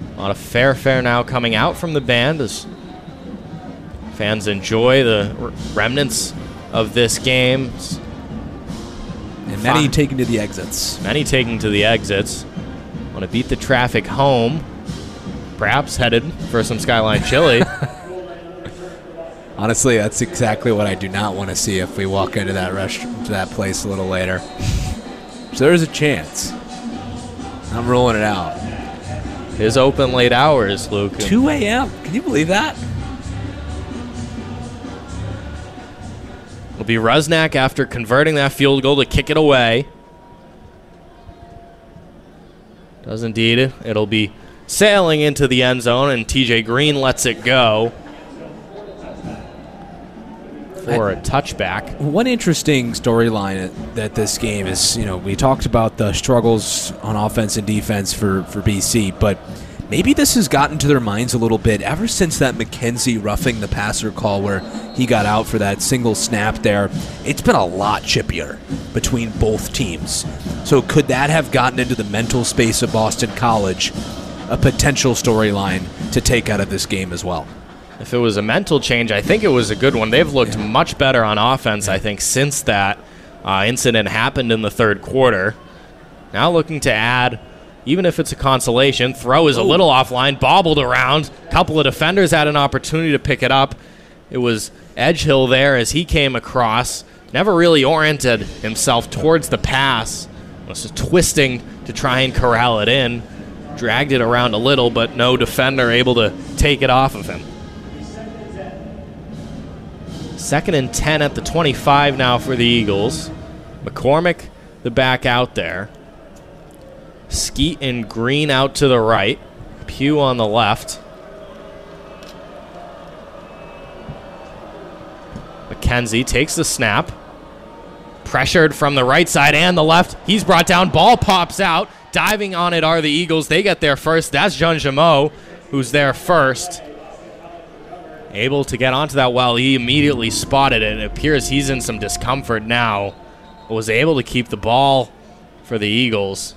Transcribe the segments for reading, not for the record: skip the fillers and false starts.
A lot of fanfare now coming out from the band as fans enjoy the remnants of this game. And many taking to the exits. Many taking to the exits. Want to beat the traffic home. Perhaps headed for some Skyline Chili. Honestly, that's exactly what I do not want to see if we walk into that restaurant, to that place a little later. So there's a chance. I'm rolling it out. His open late hours, Luke. 2 a.m. Can you believe that? It'll be Rusnak after converting that field goal to kick it away. Does indeed. It'll be sailing into the end zone, and TJ Green lets it go for a touchback. One interesting storyline that this game is, we talked about the struggles on offense and defense for BC, but maybe this has gotten to their minds a little bit ever since that McKenzie roughing the passer call where he got out for that single snap there. It's been a lot chippier between both teams. So could that have gotten into the mental space of Boston College, a potential storyline to take out of this game as well? If it was a mental change, I think it was a good one. They've looked much better on offense, I think, since that incident happened in the third quarter. Now looking to add, even if it's a consolation, throw is a little offline, bobbled around. A couple of defenders had an opportunity to pick it up. It was Edgehill there as he came across. Never really oriented himself towards the pass. Was just twisting to try and corral it in. Dragged it around a little, but no defender able to take it off of him. 2nd and 10 at the 25 now for the Eagles. McCormick, the back out there. Skeet and Green out to the right. Pugh on the left. McKenzie takes the snap. Pressured from the right side and the left. He's brought down. Ball pops out. Diving on it are the Eagles. They get there first. That's Jean Jameau who's there first. Able to get onto that well. He immediately spotted it. It appears he's in some discomfort now. But was able to keep the ball for the Eagles.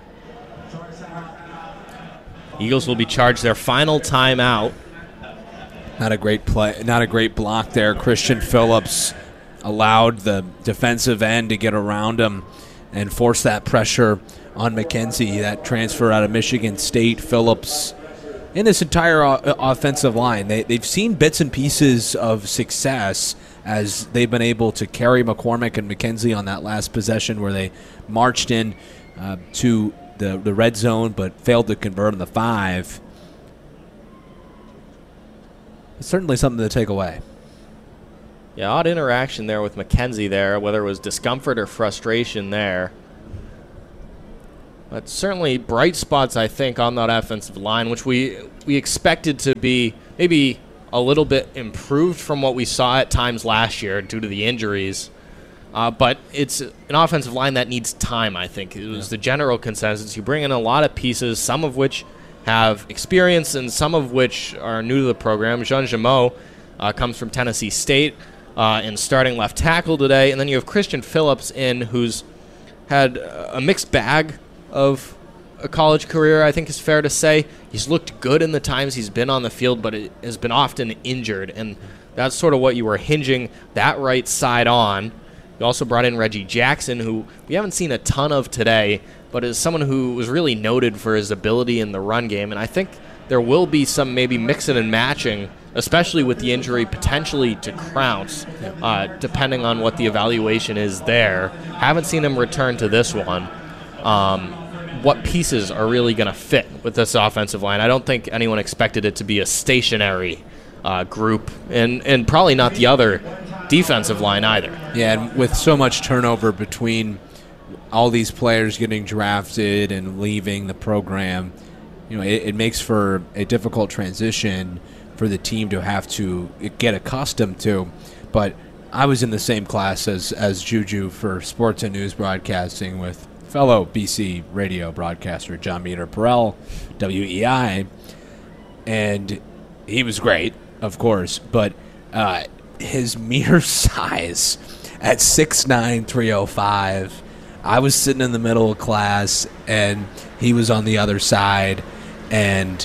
Eagles will be charged their final timeout. Not a great play, not a great block there. Christian Phillips allowed the defensive end to get around him and force that pressure on McKenzie, that transfer out of Michigan State. Phillips in this entire offensive line, they've seen bits and pieces of success as they've been able to carry McCormick and McKenzie on that last possession where they marched in to the red zone but failed to convert on the 5. It's certainly something to take away. Yeah, odd interaction there with McKenzie there, whether it was discomfort or frustration there. But certainly bright spots, I think, on that offensive line, which we expected to be maybe a little bit improved from what we saw at times last year due to the injuries. But it's an offensive line that needs time, I think. It was the general consensus. You bring in a lot of pieces, some of which have experience and some of which are new to the program. Jean Jameau comes from Tennessee State and starting left tackle today. And then you have Christian Phillips who's had a mixed bag of a college career, I think is fair to say. He's looked good in the times he's been on the field, but it has been often injured, and that's sort of what you were hinging that right side on. You also brought in Reggie Jackson, who we haven't seen a ton of today, but is someone who was really noted for his ability in the run game, and I think there will be some maybe mixing and matching, especially with the injury potentially to Krause, depending on what the evaluation is there. Haven't seen him return to this one. What pieces are really going to fit with this offensive line? I don't think anyone expected it to be a stationary group, and probably not the other defensive line either. Yeah, and with so much turnover between all these players getting drafted and leaving the program, it makes for a difficult transition for the team to have to get accustomed to. But I was in the same class as Juju for sports and news broadcasting with fellow BC radio broadcaster John Meter-Perrell, WEI, and he was great, of course, but his mere size at 6'9", 305, I was sitting in the middle of class, and he was on the other side, and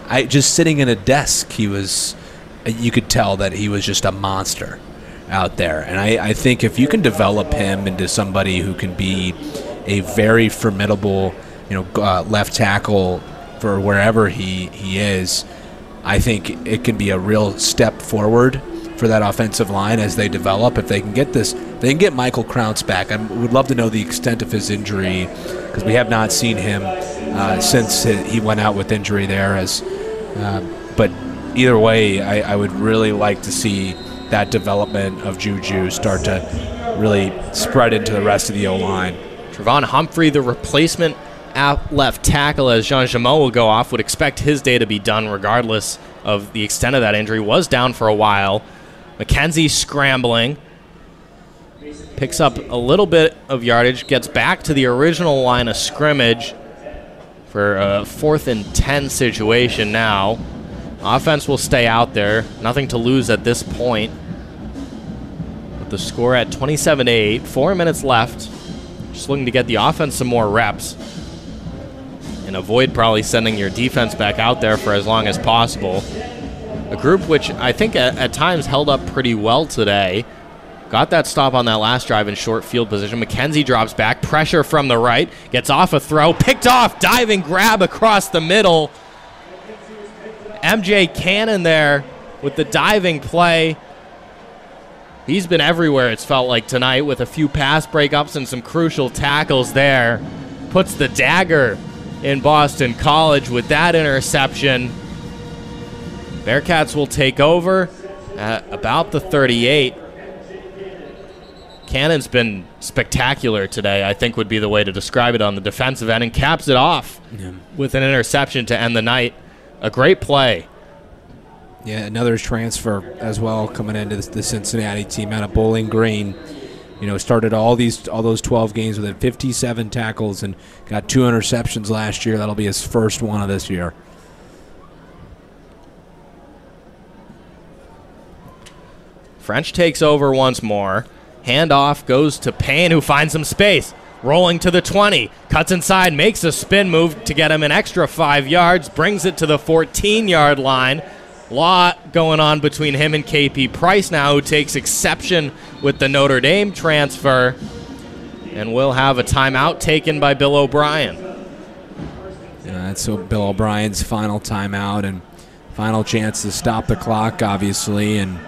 just sitting in a desk, you could tell that he was just a monster out there. And I think if you can develop him into somebody who can be a very formidable, left tackle for wherever he is, I think it can be a real step forward for that offensive line as they develop. If they can get Michael Krauts back. I would love to know the extent of his injury, because we have not seen him since he went out with injury there. But either way, I would really like to see that development of Juju start to really spread into the rest of the O-line. Trevon Humphrey, the replacement at left tackle, as Jean Jamot will go off, would expect his day to be done regardless of the extent of that injury. Was down for a while. McKenzie scrambling. Picks up a little bit of yardage. Gets back to the original line of scrimmage for a 4th and 10 situation now. Offense will stay out there. Nothing to lose at this point. With the score at 27-8. 4 minutes left. Just looking to get the offense some more reps and avoid probably sending your defense back out there for as long as possible. A group which I think at times held up pretty well today. Got that stop on that last drive in short field position. McKenzie drops back. Pressure from the right. Gets off a throw. Picked off. Diving grab across the middle. MJ Cannon there with the diving play. He's been everywhere, it's felt like, tonight, with a few pass breakups and some crucial tackles there. Puts the dagger in Boston College with that interception. Bearcats will take over at about the 38. Cannon's been spectacular today, I think would be the way to describe it on the defensive end, and caps it off with an interception to end the night. A great play. Yeah, another transfer as well coming into the Cincinnati team out of Bowling Green. Started all those 12 games with 57 tackles and got 2 interceptions last year. That'll be his first one of this year. French takes over once more. Handoff goes to Payne, who finds some space. Rolling to the 20. Cuts inside, makes a spin move to get him an extra 5 yards. Brings it to the 14-yard line. Lot going on between him and KP Price now, who takes exception with the Notre Dame transfer. And will have a timeout taken by Bill O'Brien. That's Bill O'Brien's final timeout and final chance to stop the clock, obviously. And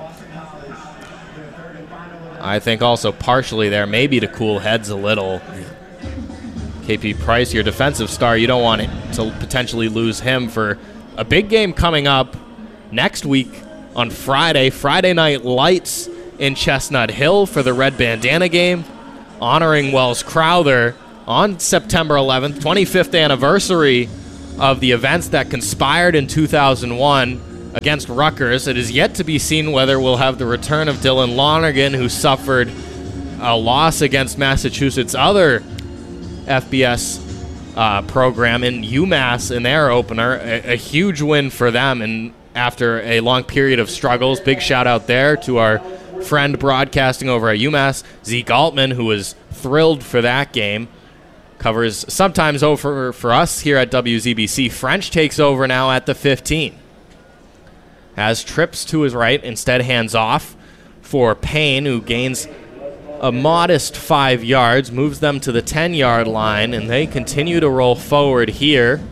I think also partially there, maybe to cool heads a little. KP Price, your defensive star, you don't want to potentially lose him for a big game coming up next week on Friday. Friday Night Lights in Chestnut Hill for the Red Bandana game, honoring Wells Crowther on September 11th, 25th anniversary of the events that conspired in 2001 against Rutgers. It is yet to be seen whether we'll have the return of Dylan Lonergan, who suffered a loss against Massachusetts' other FBS program in UMass in their opener. A huge win for them, and after a long period of struggles. Big shout out there to our friend broadcasting over at UMass, Zeke Altman, who was thrilled for that game. Covers sometimes over for us here at WZBC. French takes over now at the 15. Has trips to his right, instead hands off for Payne, who gains a modest 5 yards, moves them to the 10-yard line, and they continue to roll forward here.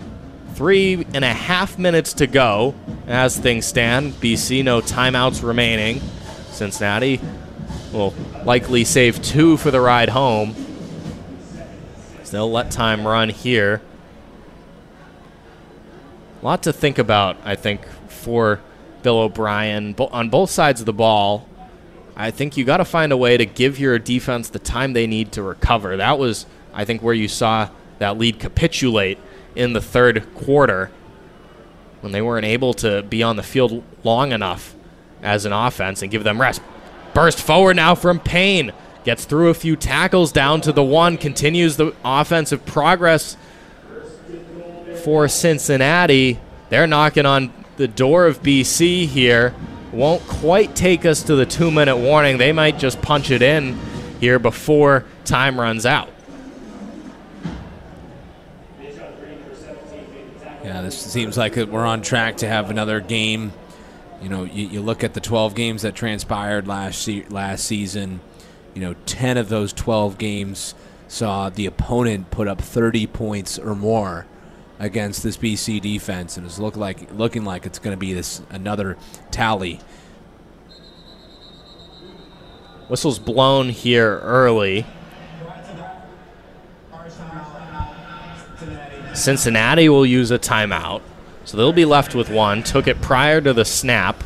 3.5 minutes to go as things stand. BC, no timeouts remaining. Cincinnati will likely save 2 for the ride home. So they'll let time run here. A lot to think about, I think, for Bill O'Brien on both sides of the ball. I think you got to find a way to give your defense the time they need to recover. That was, I think, where you saw that lead capitulate in the third quarter when they weren't able to be on the field long enough as an offense and give them rest. Burst forward now from Payne. Gets through a few tackles down to the 1. Continues the offensive progress for Cincinnati. They're knocking on the door of BC here. Won't quite take us to the 2-minute warning. They might just punch it in here before time runs out. Yeah, this seems like we're on track to have another game. You know, you look at the 12 games that transpired last season. 10 of those 12 games saw the opponent put up 30 points or more against this BC defense, and it's looking like it's going to be another tally. Whistle's blown here early. Cincinnati will use a timeout, so they'll be left with one. Took it prior to the snap.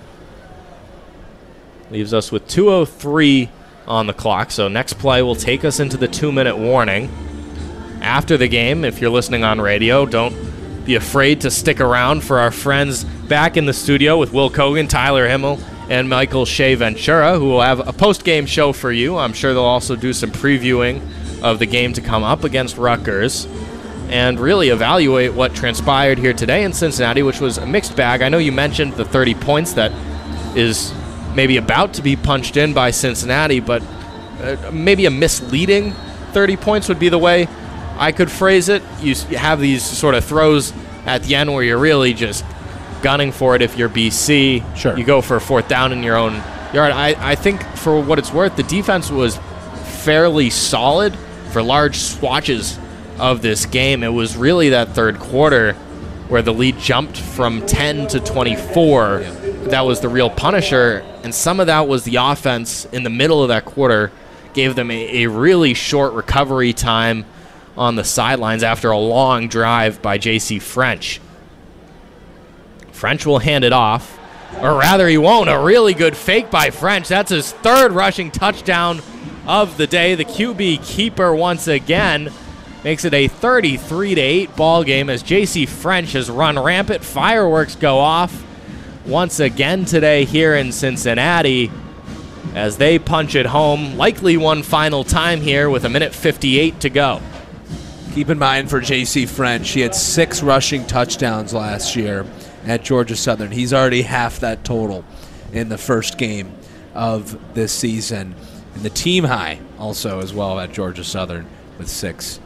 Leaves us with 2:03 on the clock, so next play will take us into the 2-minute warning. After the game, if you're listening on radio, don't be afraid to stick around for our friends back in the studio with Will Kogan, Tyler Himmel, and Michael Shea Ventura, who will have a post-game show for you. I'm sure they'll also do some previewing of the game to come up against Rutgers and really evaluate what transpired here today in Cincinnati, which was a mixed bag. I know you mentioned the 30 points that is maybe about to be punched in by Cincinnati, but maybe a misleading 30 points would be the way I could phrase it. You have these sort of throws at the end where you're really just gunning for it if you're BC. Sure. You go for a 4th down in your own yard. I think for what it's worth, the defense was fairly solid for large swatches of this game. It was really that third quarter where the lead jumped from 10 to 24. Yeah. That was the real punisher, and some of that was the offense in the middle of that quarter gave them a really short recovery time on the sidelines after a long drive by J.C. French. French will hand it off, or rather he won't. A really good fake by French. That's his 3rd rushing touchdown of the day. The QB keeper once again makes it a 33-8 ball game as J.C. French has run rampant. Fireworks go off once again today here in Cincinnati as they punch it home, likely one final time here with 1:58 to go. Keep in mind for J.C. French, he had 6 rushing touchdowns last year at Georgia Southern. He's already half that total in the first game of this season. And the team high also as well at Georgia Southern with 6.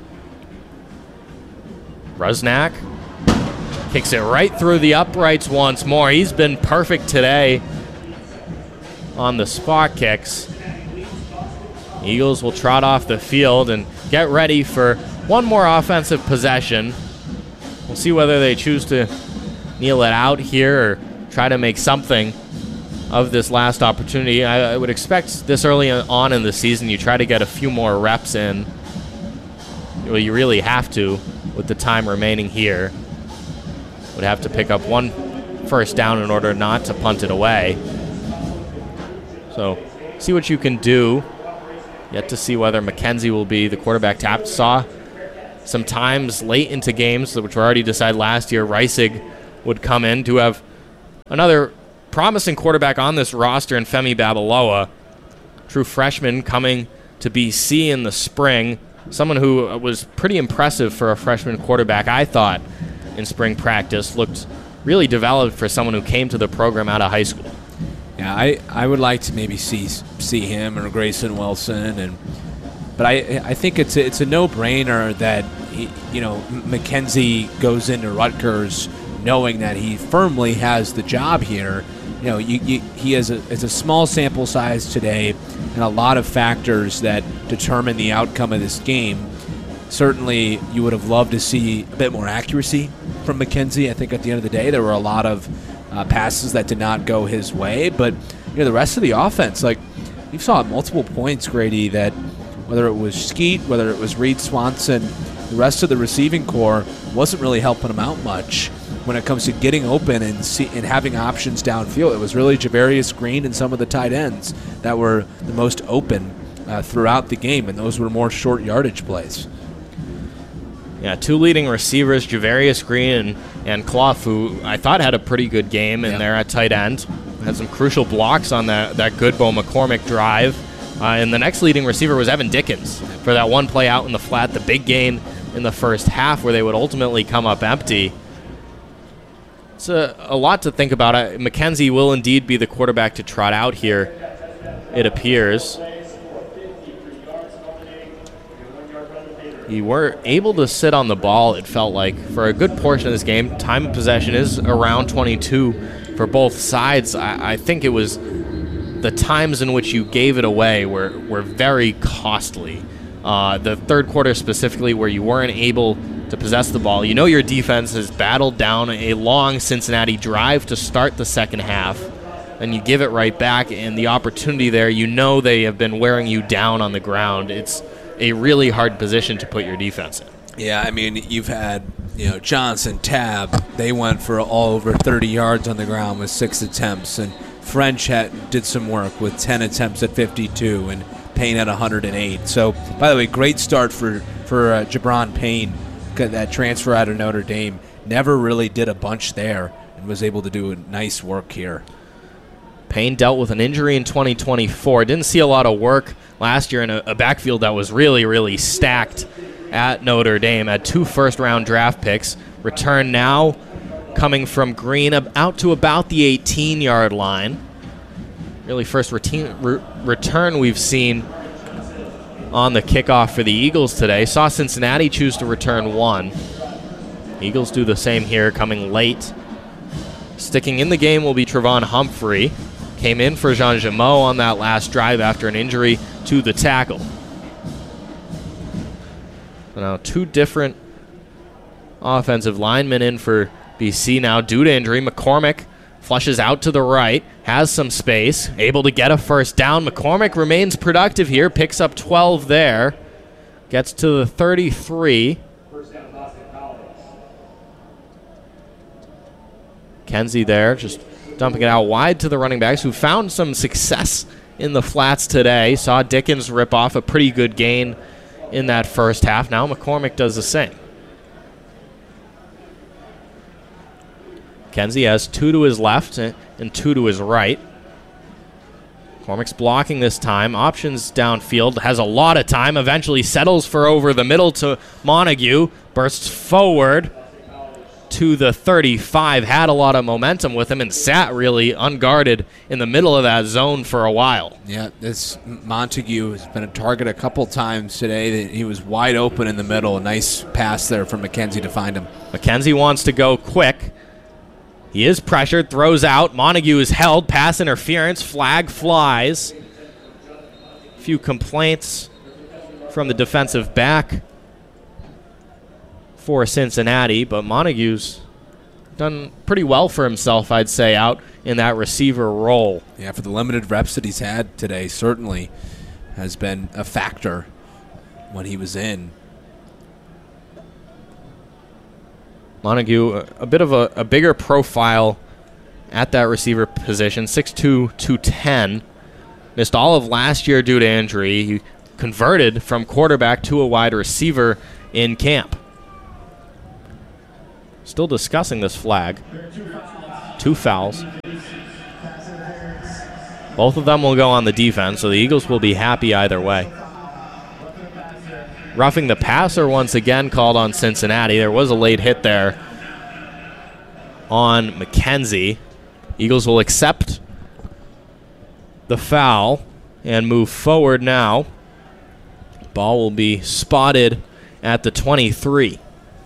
Rusnak kicks it right through the uprights once more. He's been perfect today on the spot kicks. Eagles will trot off the field and get ready for one more offensive possession. We'll see whether they choose to kneel it out here or try to make something of this last opportunity. I would expect this early on in the season you try to get a few more reps in. Well, you really have to with the time remaining here. Would have to pick up one 1st down in order not to punt it away. So see what you can do. Yet to see whether McKenzie will be the quarterback. Tapped saw sometimes late into games, which were already decided last year, Reisig would come in to have another promising quarterback on this roster in Femi Babaloa. True freshman coming to BC in the spring. Someone who was pretty impressive for a freshman quarterback, I thought, in spring practice. Looked really developed for someone who came to the program out of high school. Yeah, I would like to maybe see him or Grayson Wilson, but I think it's a no-brainer that McKenzie goes into Rutgers knowing that he firmly has the job here. He has a small sample size today and a lot of factors that determine the outcome of this game. Certainly, you would have loved to see a bit more accuracy from McKenzie. I think at the end of the day, there were a lot of passes that did not go his way. But the rest of the offense, like you saw at multiple points, Grady, that whether it was Skeet, whether it was Reed Swanson, the rest of the receiving core wasn't really helping him out much when it comes to getting open and having options downfield. It was really Javarius Green and some of the tight ends that were the most open throughout the game, and those were more short yardage plays. Yeah, 2 leading receivers, Javarius Green and Clough, who I thought had a pretty good game in there at tight end. Had some crucial blocks on that Goodboe McCormick drive. And the next leading receiver was Evan Dickens for that one play out in the flat, the big gain in the first half where they would ultimately come up empty. It's a lot to think about. McKenzie will indeed be the quarterback to trot out here, it appears. we were able to sit on the ball, it felt like, for a good portion of this game. Time of possession is around 22 for both sides. I think it was the times in which you gave it away were very costly. The third quarter specifically, where you weren't able to possess the ball. You know your defense has battled down a long Cincinnati drive to start the second half, and you give it right back, and the opportunity there, you know they have been wearing you down on the ground. It's a really hard position to put your defense in. Yeah, I mean, you've had, Johnson, Tab, they went for all over 30 yards on the ground with 6 attempts, and French did some work with 10 attempts at 52, and Payne at 108. So, by the way, great start for Jabron Payne, that transfer out of Notre Dame. Never really did a bunch there and was able to do nice work here. Payne dealt with an injury in 2024. Didn't see a lot of work last year in a backfield that was really, really stacked at Notre Dame. Had 2 first-round draft picks. Return now coming from Green out to about the 18-yard line. Really first return we've seen on the kickoff for the Eagles today. Saw Cincinnati choose to return 1. Eagles do the same here, coming late. Sticking in the game will be Trevon Humphrey. Came in for Jean Jameau on that last drive after an injury to the tackle. So now 2 different offensive linemen in for BC now due to injury. McCormick flushes out to the right, has some space, able to get a first down. McCormick remains productive here, picks up 12 there, gets to the 33. Kenzie there, just dumping it out wide to the running backs, who found some success in the flats today. Saw Dickens rip off a pretty good gain in that first half. Now McCormick does the same. Kenzie has 2 to his left and 2 to his right. McCormick's blocking this time. Options downfield. Has a lot of time. Eventually settles for over the middle to Montague. Bursts forward to the 35. Had a lot of momentum with him and sat really unguarded in the middle of that zone for a while. Yeah, this Montague has been a target a couple times today. He was wide open in the middle. A nice pass there from McKenzie to find him. McKenzie wants to go quick. He is pressured, throws out. Montague is held. Pass interference. Flag flies. A few complaints from the defensive back for Cincinnati, but Montague's done pretty well for himself, I'd say, out in that receiver role. Yeah, for the limited reps that he's had today, certainly has been a factor when he was in. Montague, a bit of a bigger profile at that receiver position, 6'2", 210. Missed all of last year due to injury. He converted from quarterback to a wide receiver in camp. Still discussing this flag. 2 fouls. Both of them will go on the defense, so the Eagles will be happy either way. Roughing the passer once again called on Cincinnati. There was a late hit there on McKenzie. Eagles will accept the foul and move forward now. Ball will be spotted at the 23.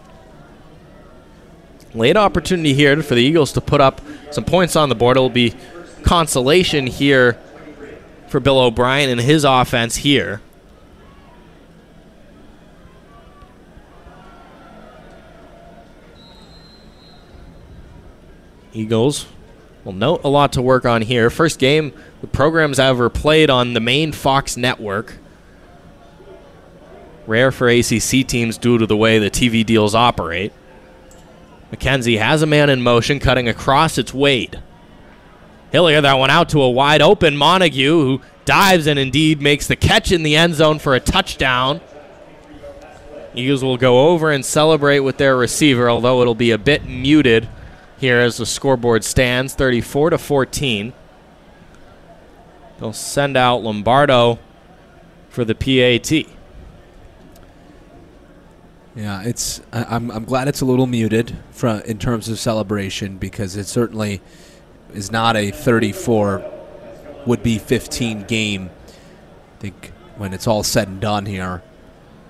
Late opportunity here for the Eagles to put up some points on the board. It will be consolation here for Bill O'Brien and his offense here. Eagles will note a lot to work on here. First game the program's ever played on the main Fox network. Rare for ACC teams due to the way the TV deals operate. McKenzie has a man in motion, cutting across. It's Wade. He'll hear that one out to a wide open Montague, who dives and indeed makes the catch in the end zone for a touchdown. Eagles will go over and celebrate with their receiver, although it'll be a bit muted here as the scoreboard stands, 34-14. They'll send out Lombardo for the PAT. Yeah, I'm glad it's a little muted in terms of celebration, because it certainly is not a 34 would-be 15 game. I think when it's all said and done here,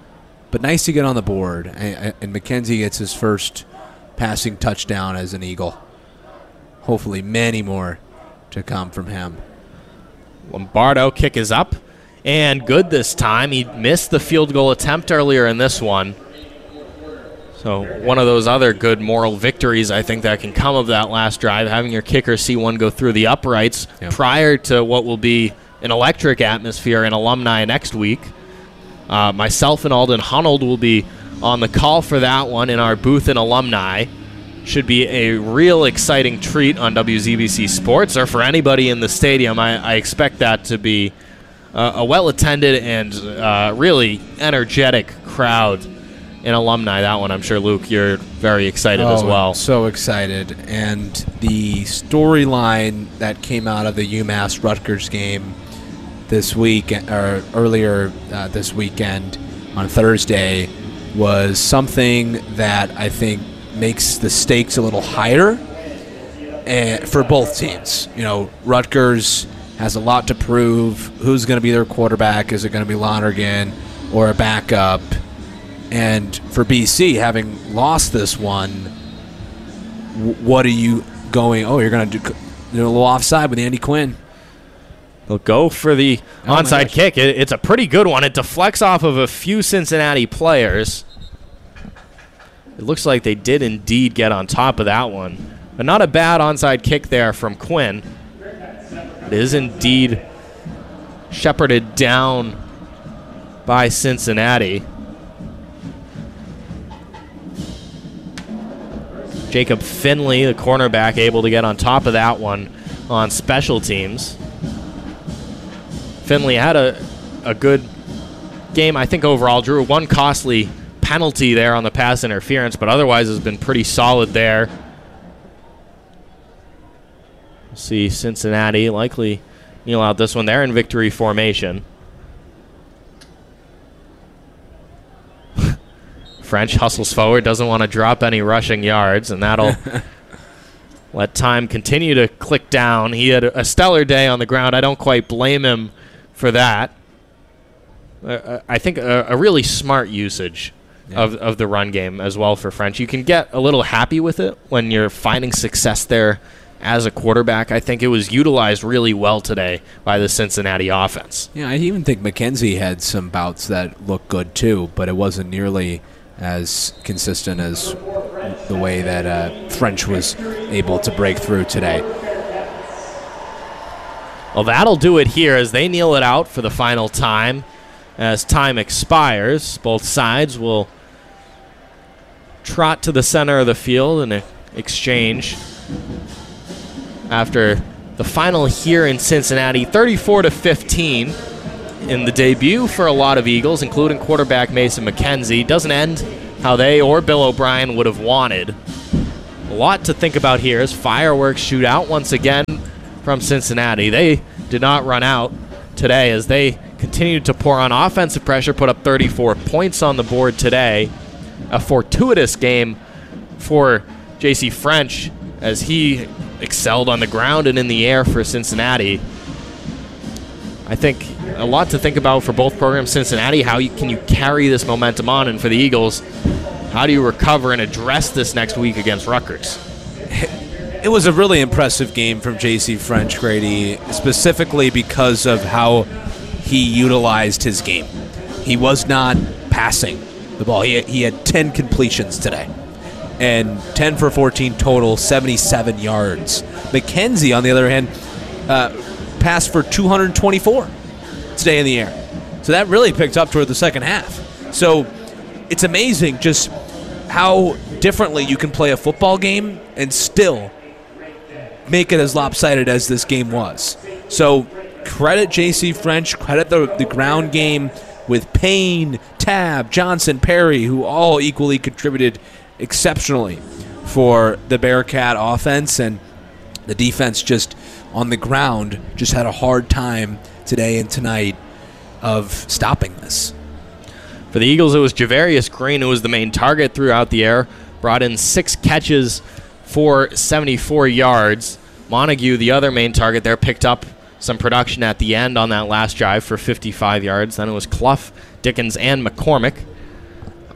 but nice to get on the board. And McKenzie gets his first passing touchdown as an Eagle. Hopefully many more to come from him. Lombardo kick is up and good this time. He missed the field goal attempt earlier in this one. So one of those other good moral victories, I think, that can come of that last drive, having your kicker see one go through the uprights prior to what will be an electric atmosphere in Alumni next week. Myself and Alden Hunold will be on the call for that one in our booth in Alumni. Should be a real exciting treat on WZBC Sports, or for anybody in the stadium. I expect that to be a well-attended and really energetic crowd in Alumni. That one, I'm sure, Luke, you're very excited as well. So excited. And the storyline that came out of the UMass-Rutgers game this week, or earlier this weekend on Thursday, was something that I think makes the stakes a little higher for both teams. You know, Rutgers has a lot to prove. Who's going to be their quarterback? Is it going to be Lonergan or a backup? And for BC, having lost this one, what are you going? Oh, you're going to do a little offside with Andy Quinn. They'll go for the onside kick. It's a pretty good one. It deflects off of a few Cincinnati players. It looks like they did indeed get on top of that one. But not a bad onside kick there from Quinn. It is indeed shepherded down by Cincinnati. Jacob Finley, the cornerback, able to get on top of that one on special teams. Finley had a good game, I think, overall. Drew one costly penalty there on the pass interference, but otherwise has been pretty solid there. We'll see Cincinnati likely kneel out this one. They're in victory formation. French hustles forward, doesn't want to drop any rushing yards, and that'll let time continue to click down. He had a stellar day on the ground. I don't quite blame him for that. I think a really smart usage of the run game as well for French. You can get a little happy with it when you're finding success there as a quarterback. I think it was utilized really well today by the Cincinnati offense. Yeah, I even think McKenzie had some bouts that looked good too, but it wasn't nearly as consistent as the way that French was able to break through today. Well, that'll do it here as they kneel it out for the final time. As time expires, both sides will trot to the center of the field and exchange after the final here in Cincinnati, 34-15 in the debut for a lot of Eagles, including quarterback Mason McKenzie. Doesn't end how they or Bill O'Brien would have wanted. A lot to think about here as fireworks shoot out once again from Cincinnati. They did not run out today as they continued to pour on offensive pressure, put up 34 points on the board today. A fortuitous game for J.C. French as he excelled on the ground and in the air for Cincinnati. I think a lot to think about for both programs. Cincinnati, how can you carry this momentum on? And for the Eagles, how do you recover and address this next week against Rutgers? It was a really impressive game from J.C. French, Grady, specifically because of how he utilized his game. He was not passing the ball. He had 10 completions today and 10 for 14 total, 77 yards. McKenzie, on the other hand, passed for 224 today in the air. So that really picked up toward the second half. So it's amazing just how differently you can play a football game and still make it as lopsided as this game was. So credit J.C. French, credit the ground game with Payne, Tab, Johnson, Perry, who all equally contributed exceptionally for the Bearcat offense, and the defense just on the ground just had a hard time today and tonight of stopping this. For the Eagles, it was Javarius Green who was the main target throughout the air, brought in 6 catches for 74 yards. Montague, the other main target there, picked up some production at the end on that last drive for 55 yards. Then it was Clough, Dickens, and McCormick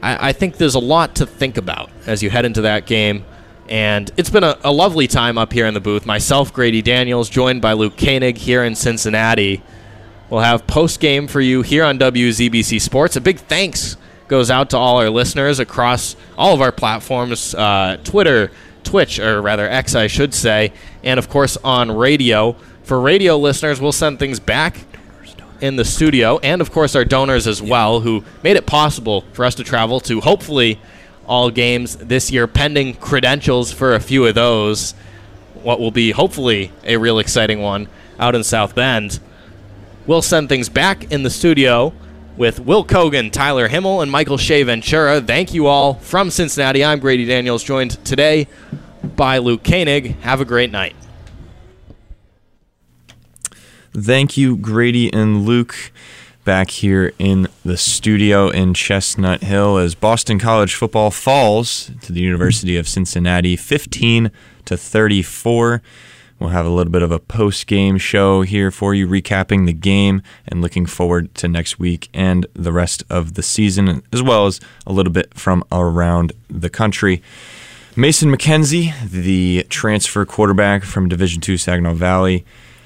I think there's a lot to think about as you head into that game. And it's been a lovely time up here in the booth. Myself, Grady Daniels, joined by Luke Koenig here in Cincinnati. We'll have post-game for you here on WZBC Sports. A big thanks goes out to all our listeners across all of our platforms, Twitter, Twitch, or rather X, I should say, and, of course, on radio. For radio listeners, we'll send things back in the studio, and, of course, our donors as well, who made it possible for us to travel to, hopefully, all games this year, pending credentials for a few of those. What will be, hopefully, a real exciting one out in South Bend. We'll send things back in the studio with Will Kogan, Tyler Himmel, and Michael Shea Ventura. Thank you all from Cincinnati. I'm Grady Daniels, joined today by Luke Koenig. Have a great night. Thank you, Grady and Luke. Back here in the studio in Chestnut Hill as Boston College football falls to the University of Cincinnati 15-34. We'll have a little bit of a post-game show here for you, recapping the game and looking forward to next week and the rest of the season, as well as a little bit from around the country. Mason McKenzie, the transfer quarterback from Division II Saginaw Valley,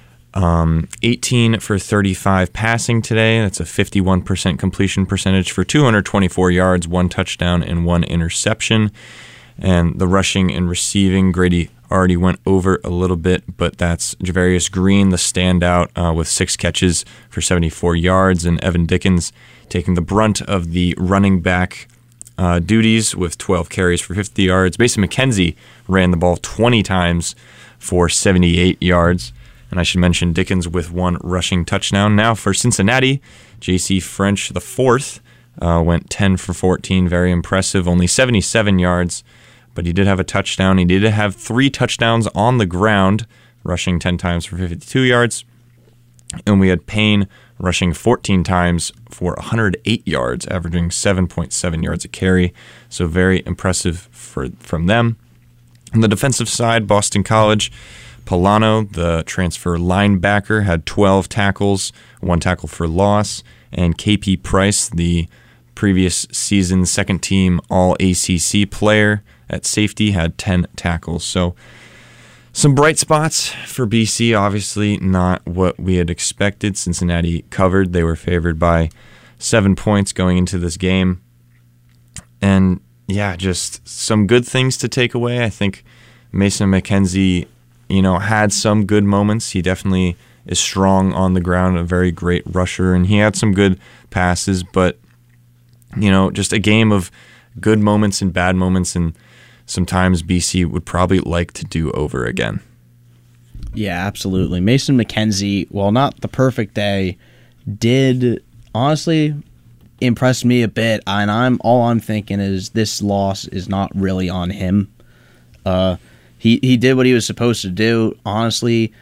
18 for 35 passing today. That's a 51% completion percentage for 224 yards, 1 touchdown, and 1 interception. And the rushing and receiving, Grady already went over a little bit, but that's Javarius Green, the standout, with 6 catches for 74 yards, and Evan Dickens taking the brunt of the running back duties with 12 carries for 50 yards. Mason McKenzie ran the ball 20 times for 78 yards. And I should mention Dickens with 1 rushing touchdown. Now for Cincinnati, J.C. French, the fourth, went 10 for 14. Very impressive. Only 77 yards, but he did have a touchdown. He did have 3 touchdowns on the ground, rushing 10 times for 52 yards. And we had Payne rushing 14 times for 108 yards, averaging 7.7 yards a carry. So very impressive from them. On the defensive side, Boston College, Polano, the transfer linebacker, had 12 tackles, 1 tackle for loss, and KP Price, the previous season second-team All-ACC player at safety, had 10 tackles. So some bright spots for BC, obviously not what we had expected. Cincinnati covered. They were favored by 7 points going into this game. And, yeah, just some good things to take away. I think Mason McKenzie, had some good moments. He definitely is strong on the ground, a very great rusher, and he had some good passes, but, just a game of good moments and bad moments, and sometimes BC would probably like to do over again. Yeah, absolutely. Mason McKenzie, while not the perfect day, did honestly impress me a bit, and all I'm thinking is this loss is not really on him. He did what he was supposed to do. Honestly,